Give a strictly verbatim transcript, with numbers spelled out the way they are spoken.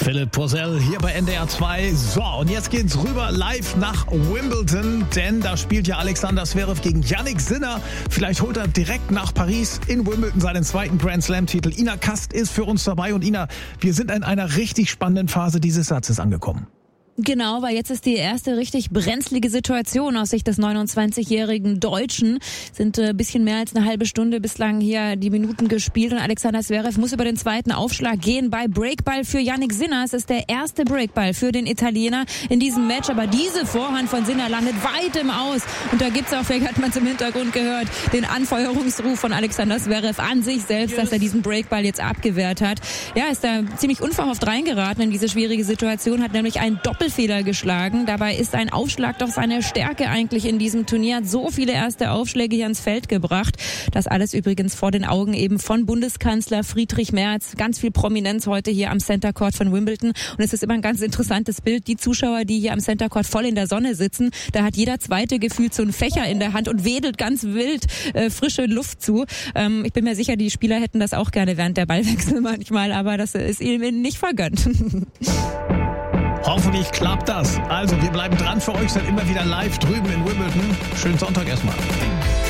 Philipp Porzell hier bei N D R zwei. So, und jetzt geht's rüber live nach Wimbledon, denn da spielt ja Alexander Zverev gegen Jannik Sinner. Vielleicht holt er direkt nach Paris in Wimbledon seinen zweiten Grand Slam-Titel. Ina Kast ist für uns dabei und Ina, wir sind in einer richtig spannenden Phase dieses Satzes angekommen. Genau, weil jetzt ist die erste richtig brenzlige Situation aus Sicht des neunundzwanzigjährigen Deutschen. Sind ein äh, bisschen mehr als eine halbe Stunde bislang hier die Minuten gespielt und Alexander Zverev muss über den zweiten Aufschlag gehen bei Breakball für Jannik Sinner. Es ist der erste Breakball für den Italiener in diesem Match, aber diese Vorhand von Sinner landet weit im Aus und da gibt's auch, vielleicht hat man es im Hintergrund gehört, den Anfeuerungsruf von Alexander Zverev an sich selbst, yes. dass er diesen Breakball jetzt abgewehrt hat. Ja, ist da ziemlich unverhofft reingeraten in diese schwierige Situation, hat nämlich einen Doppel Fehler geschlagen. Dabei ist ein Aufschlag doch seine Stärke eigentlich in diesem Turnier. Hat so viele erste Aufschläge hier ins Feld gebracht. Das alles übrigens vor den Augen eben von Bundeskanzler Friedrich Merz. Ganz viel Prominenz heute hier am Center Court von Wimbledon. Und es ist immer ein ganz interessantes Bild. Die Zuschauer, die hier am Center Court voll in der Sonne sitzen, da hat jeder Zweite gefühlt so einen Fächer in der Hand und wedelt ganz wild äh, frische Luft zu. Ähm, ich bin mir sicher, die Spieler hätten das auch gerne während der Ballwechsel manchmal, aber das ist ihnen nicht vergönnt. Hoffentlich klappt das. Also, wir bleiben dran für euch, seid immer wieder live drüben in Wimbledon. Schönen Sonntag erstmal.